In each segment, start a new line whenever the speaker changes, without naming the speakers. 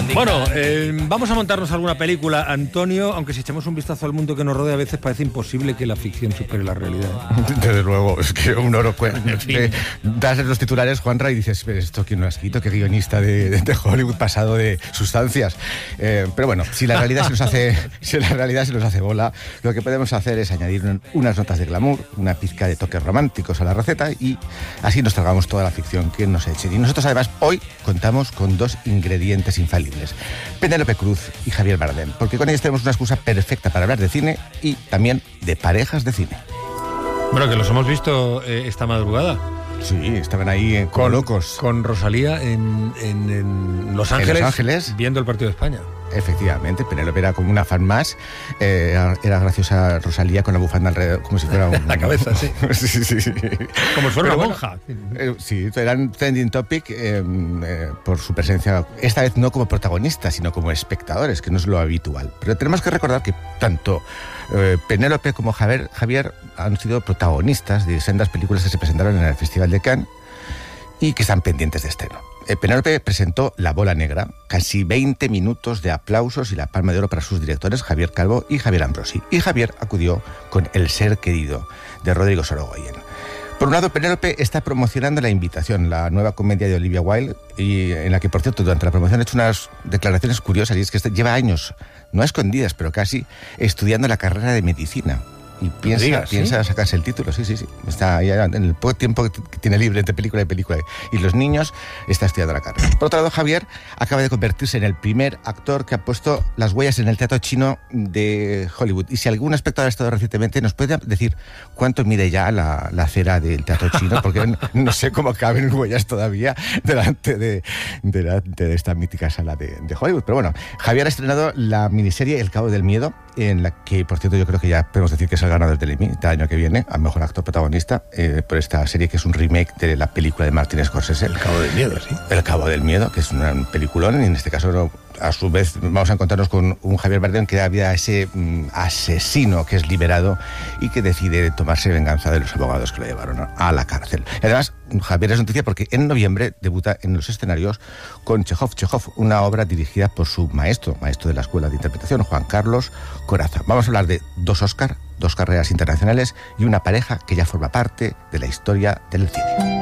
Bueno, vamos a montarnos alguna película, Antonio, aunque si echamos un vistazo al mundo que nos rodea a veces parece imposible que la ficción supere la realidad.
Desde luego, es que uno no das los titulares, Juanra, y dices, esto quién lo ha escrito, qué guionista de Hollywood pasado de sustancias. Pero bueno, si la realidad se nos hace bola, lo que podemos hacer es añadir unas notas de glamour, una pizca de toques románticos a la receta y así nos tragamos toda la ficción que nos echen. Y nosotros además hoy contamos con dos ingredientes infalibles: Penélope Cruz y Javier Bardem, porque con ellos tenemos una excusa perfecta para hablar de cine y también de parejas de cine.
Bueno, que los hemos visto esta madrugada.
Sí, estaban ahí con locos.
Con Rosalía en Los Ángeles, viendo el partido de España.
Efectivamente, Penélope era como una fan más. Era graciosa Rosalía con la bufanda alrededor, como si fuera
la cabeza, sí.
sí.
Como si fuera una monja.
Sí, eran trending topic por su presencia, esta vez no como protagonistas, sino como espectadores, que no es lo habitual. Pero tenemos que recordar que tanto Penélope como Javier han sido protagonistas de sendas películas que se presentaron en el Festival de Cannes y que están pendientes de estreno. Penélope presentó La Bola Negra, casi 20 minutos de aplausos y la palma de oro para sus directores Javier Calvo y Javier Ambrosi. Y Javier acudió con El Ser Querido, de Rodrigo Sorogoyen. Por un lado, Penélope está promocionando La Invitación, la nueva comedia de Olivia Wilde, y en la que, por cierto, durante la promoción ha hecho unas declaraciones curiosas, y es que lleva años, no a escondidas, pero casi, estudiando la carrera de medicina. Y piensa sacarse el título, sí. Está ya en el poco tiempo que tiene libre entre película y película y los niños, está estudiando la carrera. Por otro lado, Javier acaba de convertirse en el primer actor que ha puesto las huellas en el teatro chino de Hollywood. Y si algún espectador ha estado recientemente, ¿nos puede decir cuánto mide ya la acera del teatro chino? Porque no sé cómo caben huellas todavía delante de esta mítica sala de Hollywood. Pero bueno, Javier ha estrenado la miniserie El Cabo del Miedo, en la que, por cierto, yo creo que ya podemos decir que es el ganador del Emmy del año que viene a mejor actor protagonista por esta serie, que es un remake de la película de Martin Scorsese.
El Cabo del Miedo, sí.
El Cabo del Miedo, que es un peliculón, y en este caso, a su vez, vamos a encontrarnos con un Javier Bardem que había ese asesino que es liberado y que decide tomarse venganza de los abogados que lo llevaron a la cárcel. Y además, Javier es noticia porque en noviembre debuta en los escenarios con Chekhov, una obra dirigida por su maestro de la Escuela de Interpretación, Juan Carlos Corazza. Vamos a hablar de dos Oscar, dos carreras internacionales y una pareja que ya forma parte de la historia del cine.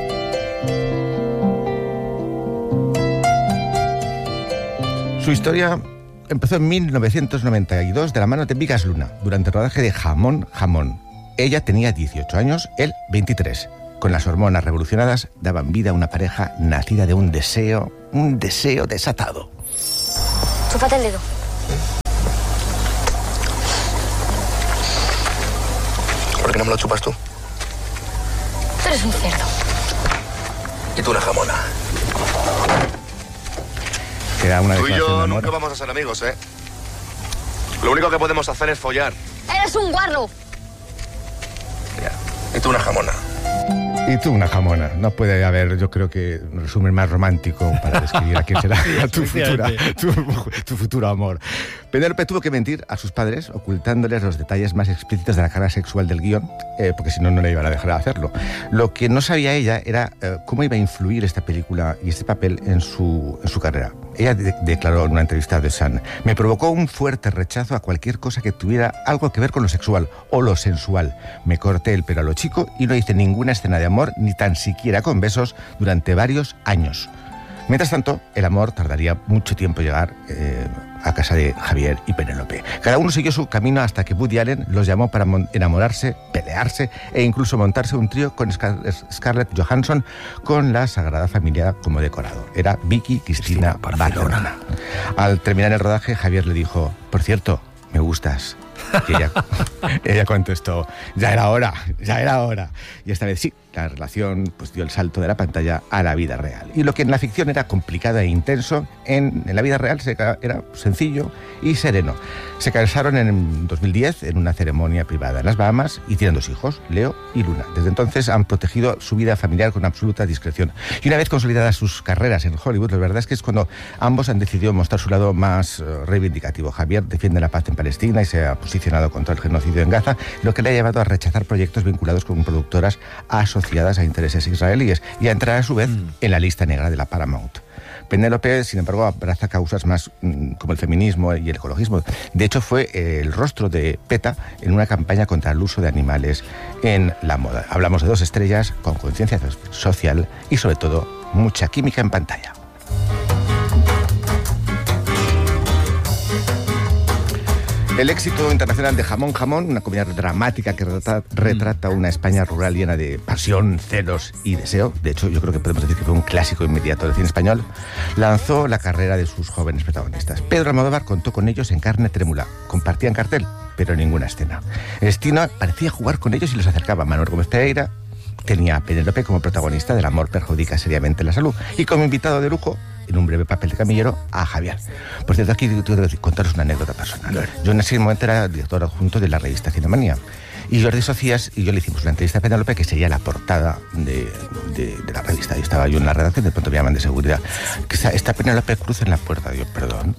Su historia empezó en 1992 de la mano de Bigas Luna, durante el rodaje de Jamón, Jamón. Ella tenía 18 años, él 23. Con las hormonas revolucionadas daban vida a una pareja nacida de un deseo desatado.
Chúpate el dedo.
¿Por qué no me lo chupas tú?
Tú eres un cerdo.
Y tú una jamona.
Era una
tú y
declaración
yo
de amor.
nunca vamos a ser amigos, ¿eh? Lo único que podemos hacer es follar.
¡Eres un guarro!
Ya. Y tú una jamona.
Y tú una jamona. No puede haber, yo creo que un resumen más romántico para describir a quién será tu futuro amor. Penélope tuvo que mentir a sus padres ocultándoles los detalles más explícitos de la carga sexual del guión, porque si no, no le iban a dejar de hacerlo. Lo que no sabía ella era cómo iba a influir esta película y este papel en su carrera. Ella declaró en una entrevista de Sun: me provocó un fuerte rechazo a cualquier cosa que tuviera algo que ver con lo sexual o lo sensual. Me corté el pelo a lo chico y no hice ninguna escena de amor, ni tan siquiera con besos, durante varios años. Mientras tanto, el amor tardaría mucho tiempo en llegar a casa de Javier y Penélope. Cada uno siguió su camino hasta que Woody Allen los llamó para enamorarse, pelearse e incluso montarse un trío con Scarlett Johansson, con la Sagrada Familia como decorado. Era Vicky Cristina Barcelona. Al terminar el rodaje, Javier le dijo: por cierto, me gustas. Y ella contestó: ya era hora. Y esta vez sí, la relación pues dio el salto de la pantalla a la vida real. Y lo que en la ficción era complicado e intenso, en la vida real era sencillo y sereno. Se casaron en 2010 en una ceremonia privada en las Bahamas y tienen 2 hijos, Leo y Luna. Desde entonces han protegido su vida familiar con absoluta discreción. Y una vez consolidadas sus carreras en Hollywood, la verdad es que es cuando ambos han decidido mostrar su lado más reivindicativo. Javier defiende la paz en Palestina y se ha posicionado contra el genocidio en Gaza, lo que le ha llevado a rechazar proyectos vinculados con productoras asociadas a intereses israelíes y a entrar a su vez en la lista negra de la Paramount. Penélope, sin embargo, abraza causas más como el feminismo y el ecologismo. De hecho, fue el rostro de PETA en una campaña contra el uso de animales en la moda. Hablamos de 2 estrellas con conciencia social y, sobre todo, mucha química en pantalla. El éxito internacional de Jamón Jamón, una comedia dramática que retrata una España rural llena de pasión, celos y deseo. De hecho, yo creo que podemos decir que fue un clásico inmediato del cine español. Lanzó la carrera de sus jóvenes protagonistas. Pedro Almodóvar contó con ellos en carne trémula. Compartían cartel, pero ninguna escena. El destino parecía jugar con ellos y los acercaba. Manuel Gómez Pereira tenía a Penélope como protagonista del amor perjudica seriamente la salud. Y como invitado de lujo, en un breve papel de camillero, a Javier. Por cierto, aquí tengo que contaros una anécdota personal. Claro. Yo en ese momento era director adjunto de la revista Cinemanía. Y Jordi Socias y yo le hicimos una entrevista a Penélope que sería la portada de la revista. Y estaba yo en la redacción, de pronto me llaman de seguridad. Que está Penélope Cruz en la puerta. Yo, perdón.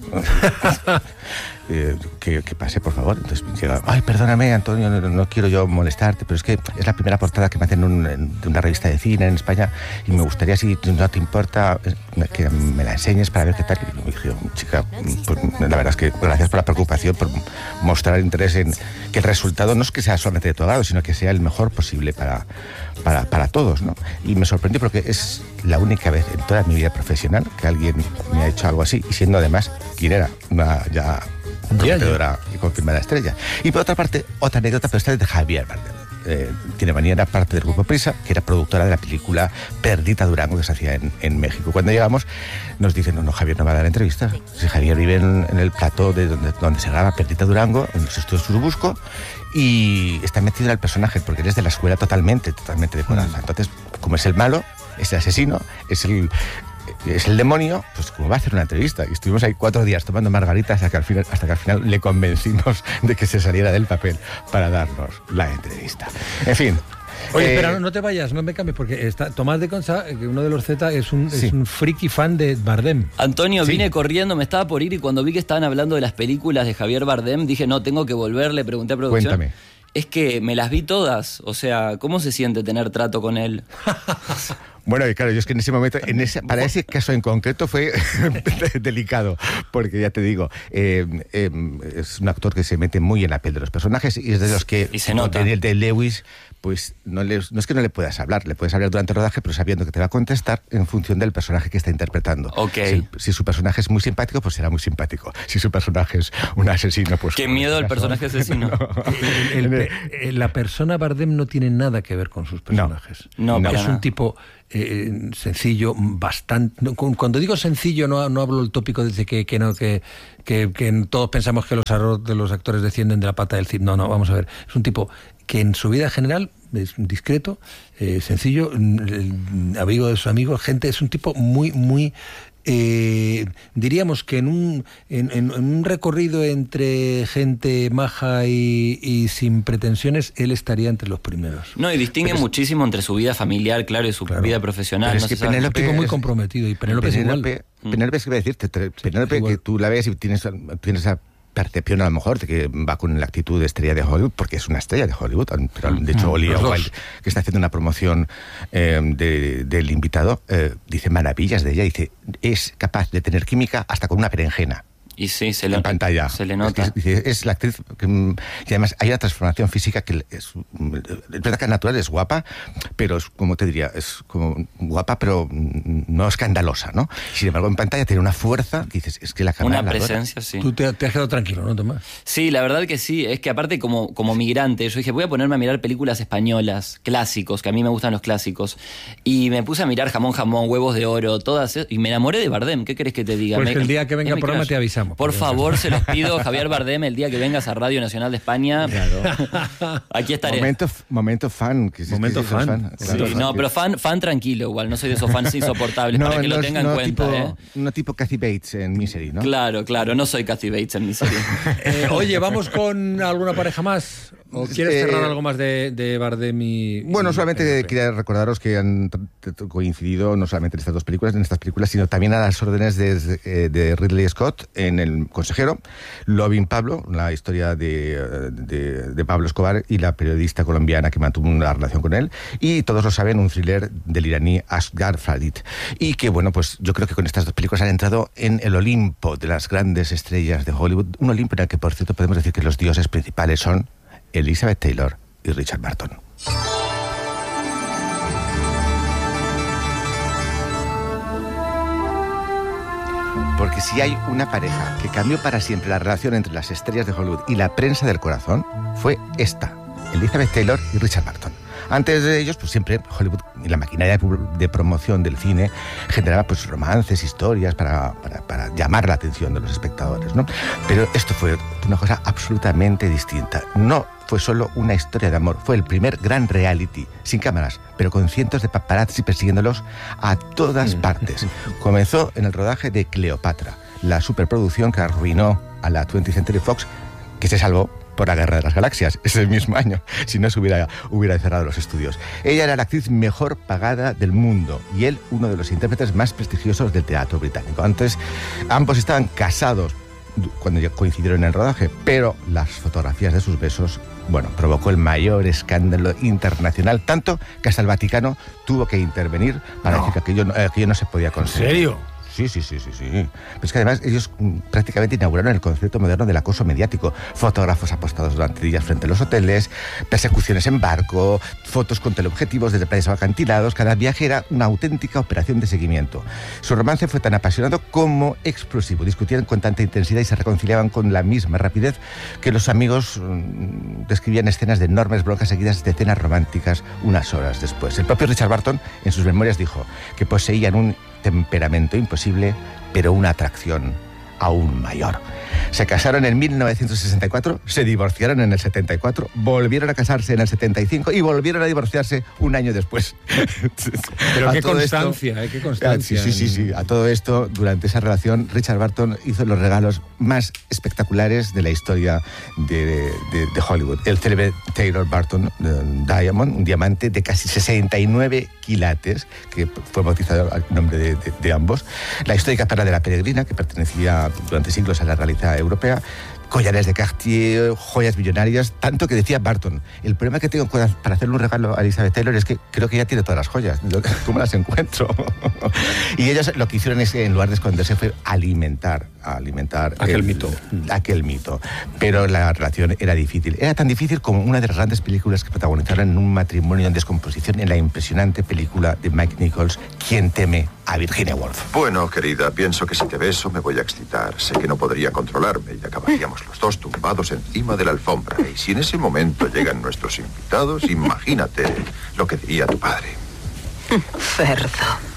Que pase, por favor. Entonces llega, ay, perdóname, Antonio, no quiero yo molestarte, pero es que es la primera portada que me hacen de una revista de cine en España y me gustaría, si no te importa, que me la enseñes para ver qué tal. Y me dijo, chica, pues, la verdad es que gracias por la preocupación, por mostrar interés en que el resultado no es que sea solamente de tu agrado, sino que sea el mejor posible para todos, ¿no? Y me sorprendió porque es la única vez en toda mi vida profesional que alguien me ha hecho algo así, y siendo además quien era una ya prometedora y confirmada estrella. Y por otra parte, otra anécdota, pero esta es de Javier Bardem. Cinemanía era parte del Grupo Prisa, que era productora de la película Perdita Durango, que se hacía en México. Cuando llegamos, nos dicen, no, Javier no va a dar entrevistas. Si Javier vive en el plató de donde se graba Perdita Durango, en los estudios Surubusco, y está metido en el personaje, porque él es de la escuela totalmente de coraza. Entonces, como es el malo, es el asesino, es el demonio, pues como va a hacer una entrevista. Y estuvimos ahí 4 días tomando margaritas hasta que al final le convencimos de que se saliera del papel para darnos la entrevista. En fin.
Oye, espera, no te vayas, no me cambies, porque Tomás de Concha, que uno de los Z, es un friki fan de Bardem.
Antonio, vine corriendo, me estaba por ir, y cuando vi que estaban hablando de las películas de Javier Bardem, dije, no, tengo que volver, le pregunté a producción.
Cuéntame.
Es que me las vi todas, o sea, ¿cómo se siente tener trato con él?
Bueno, y claro, yo es que en ese momento, para ese caso en concreto fue delicado, porque ya te digo, es un actor que se mete muy en la piel de los personajes y es de los que...
Y se nota.
El de Lewis, pues no es que no le puedas hablar, le puedes hablar durante el rodaje, pero sabiendo que te va a contestar en función del personaje que está interpretando.
Okay.
Si su personaje es muy simpático, pues será muy simpático. Si su personaje es un asesino, pues...
¡Qué miedo el personaje asesino!
La persona Bardem no tiene nada que ver con sus personajes.
No,
es un tipo... sencillo, bastante. Cuando digo sencillo, no hablo el tópico de que todos pensamos que los actores descienden de la pata del cid. No, vamos a ver. Es un tipo que en su vida general es discreto, sencillo, amigo de sus amigos, gente. Es un tipo muy diríamos que en un recorrido entre gente maja y sin pretensiones, él estaría entre los primeros.
No, y distingue muchísimo entre su vida familiar, claro, y su vida profesional.
Pero es que Penélope
es un tipo muy comprometido, y Penélope es igual.
Penélope es que voy a decirte, Penélope, que tú la ves y tienes esa percepción a lo mejor de que va con la actitud de estrella de Hollywood, porque es una estrella de Hollywood, pero de hecho Olivia Wilde, que está haciendo una promoción del invitado, dice maravillas de ella, dice, es capaz de tener química hasta con una berenjena.
Y sí,
en pantalla.
Se le nota.
Es la actriz y además hay una transformación física que es verdad que natural, es guapa, pero es, como te diría, es como guapa, pero no escandalosa, ¿no? Sin embargo, en pantalla tiene una fuerza, dices, es que la cámara...
Una presencia, sí.
Tú te has quedado tranquilo, ¿no, Tomás?
Sí, la verdad que sí. Es que aparte, como migrante, yo dije, voy a ponerme a mirar películas españolas, clásicos, que a mí me gustan los clásicos. Y me puse a mirar Jamón Jamón, Huevos de Oro, todas, y me enamoré de Bardem. ¿Qué querés que te diga?
Pues el día que venga al programa te avisamos.
Por favor, se los pido, Javier Bardem, el día que vengas a Radio Nacional de España.
Claro.
Aquí estaré.
Momento fan.
Momento fan.
Claro, sí, no, pero fan tranquilo, igual. No soy de esos fans insoportables, para que lo tengan en cuenta.
No tipo Kathy Bates en Misery, ¿no?
Claro, no soy Kathy Bates en Misery.
Oye, ¿vamos con alguna pareja más? ¿O quieres cerrar algo más de Bardem y...?
Bueno, solamente quería recordaros que han coincidido no solamente en estas dos películas, sino también a las órdenes de Ridley Scott en El consejero, Loving Pablo, la historia de Pablo Escobar y la periodista colombiana que mantuvo una relación con él, y todos lo saben, un thriller del iraní Asghar Farid. Y que, bueno, pues yo creo que con estas dos películas han entrado en el Olimpo de las grandes estrellas de Hollywood, un Olimpo en el que, por cierto, podemos decir que los dioses principales son Elizabeth Taylor y Richard Burton. Porque si hay una pareja que cambió para siempre la relación entre las estrellas de Hollywood y la prensa del corazón, fue esta, Elizabeth Taylor y Richard Burton. Antes de ellos, pues siempre Hollywood y la maquinaria de promoción del cine generaba pues romances, historias para llamar la atención de los espectadores, ¿no? Pero esto fue una cosa absolutamente distinta. No fue solo una historia de amor, fue el primer gran reality, sin cámaras, pero con cientos de paparazzi persiguiéndolos a todas partes. Comenzó en el rodaje de Cleopatra, la superproducción que arruinó a la 20th Century Fox, que se salvó por la Guerra de las Galaxias, ese mismo año, si no se hubiera cerrado los estudios. Ella era la actriz mejor pagada del mundo y él uno de los intérpretes más prestigiosos del teatro británico. Antes, ambos estaban casados cuando ya coincidieron en el rodaje, pero las fotografías de sus besos, bueno, provocó el mayor escándalo internacional, tanto que hasta el Vaticano tuvo que intervenir para decir que aquello no se podía conseguir.
¿En serio?
Sí. Pero es que además ellos prácticamente inauguraron el concepto moderno del acoso mediático. Fotógrafos apostados durante días frente a los hoteles, persecuciones en barco, fotos con teleobjetivos desde playas o acantilados. Cada viaje era una auténtica operación de seguimiento. Su romance fue tan apasionado como explosivo. Discutían con tanta intensidad y se reconciliaban con la misma rapidez que los amigos describían escenas de enormes broncas seguidas de escenas románticas unas horas después. El propio Richard Burton en sus memorias dijo que poseían un temperamento imposible, pero una atracción aún mayor. Se casaron en 1964, se divorciaron en el 74, volvieron a casarse en el 75 y volvieron a divorciarse un año después.
Pero qué constancia, qué constancia.
Sí. A todo esto, durante esa relación, Richard Burton hizo los regalos más espectaculares de la historia de Hollywood. El célebre Taylor Burton Diamond, un diamante de casi 69 quilates, que fue bautizado al nombre de ambos. La histórica perla de la Peregrina, que pertenecía durante siglos a la realeza europea. Collares de Cartier, joyas millonarias, tanto que decía Burton, el problema que tengo para hacerle un regalo a Elizabeth Taylor es que creo que ella tiene todas las joyas, ¿cómo las encuentro? Y ellos lo que hicieron es que en lugar de esconderse fue alimentar aquel mito. Pero la relación era difícil. Era tan difícil como una de las grandes películas que protagonizaron en un matrimonio en descomposición en la impresionante película de Mike Nichols, ¿Quién teme a Virginia Woolf?
Bueno, querida, pienso que si te beso me voy a excitar. Sé que no podría controlarme y acabaríamos los dos tumbados encima de la alfombra. Y si en ese momento llegan nuestros invitados, imagínate lo que diría tu padre.
Cerdo.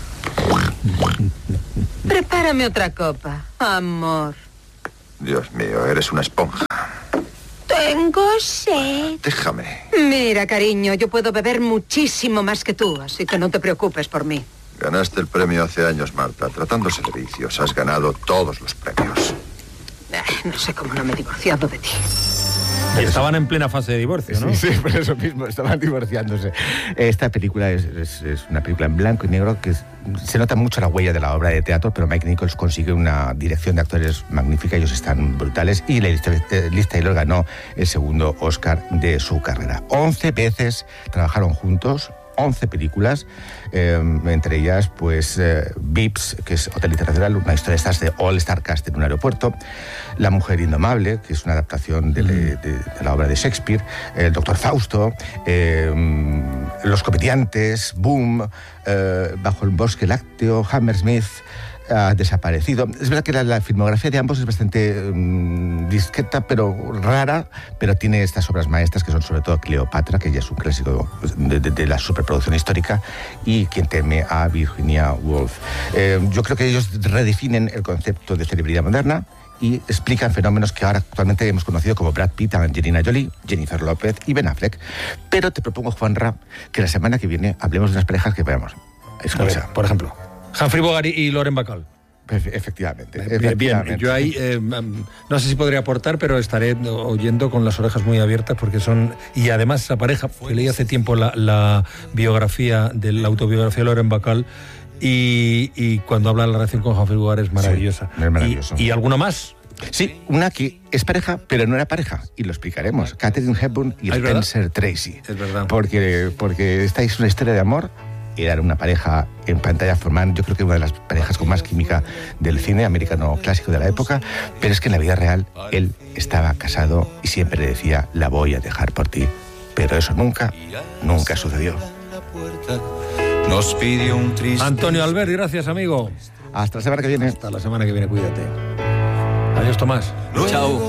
Prepárame otra copa, amor.
Dios mío, eres una esponja.
Tengo sed.
Déjame.
Mira, cariño, yo puedo beber muchísimo más que tú, así que no te preocupes por mí.
Ganaste el premio hace años, Marta. Tratándose de vicios, has ganado todos los premios.
No sé cómo no me he divorciado de ti.
Y estaban en plena fase de divorcio, ¿no?
Sí, por eso mismo, estaban divorciándose. Esta película es una película en blanco y negro que se nota mucho la huella de la obra de teatro, pero Mike Nichols consigue una dirección de actores magnífica, ellos están brutales, y Liz Taylor ganó el segundo Oscar de su carrera. 11 veces trabajaron juntos, 11 películas, entre ellas pues Vips, que es Hotel Internacional, una historia de estas de All Star Cast en un aeropuerto, La Mujer Indomable, que es una adaptación de la obra de Shakespeare, El Doctor Fausto, Los Comediantes, Boom, Bajo el Bosque Lácteo, Hammersmith, ha desaparecido. Es verdad que la filmografía de ambos es bastante discreta, pero rara, pero tiene estas obras maestras que son sobre todo Cleopatra, que ya es un clásico de la superproducción histórica, y Quien teme a Virginia Woolf. Yo creo que ellos redefinen el concepto de celebridad moderna y explican fenómenos que ahora actualmente hemos conocido como Brad Pitt, Angelina Jolie, Jennifer López y Ben Affleck. Pero te propongo, Juanra, que la semana que viene hablemos de unas parejas que veamos. Escucha.
Por ejemplo, Humphrey Bogart y Lauren Bacall.
Efectivamente.
Bien, yo ahí no sé si podría aportar, pero estaré oyendo con las orejas muy abiertas porque son... Y además esa pareja, que leí hace tiempo la biografía, la autobiografía de Lauren Bacall, y cuando habla de la relación con Humphrey Bogart es maravillosa.
Sí, es maravilloso.
¿Y alguno más?
Sí, una que es pareja, pero no era pareja, y lo explicaremos. Katharine Hepburn y Spencer Tracy.
Es verdad.
Porque esta es una historia de amor. Era una pareja en pantalla, formaban, yo creo que una de las parejas con más química del cine americano clásico de la época, pero es que en la vida real él estaba casado y siempre le decía, la voy a dejar por ti. Pero eso nunca sucedió.
Antonio Albert, gracias, amigo.
Hasta la semana que viene.
Hasta la semana que viene, cuídate. Adiós, Tomás.
Chao.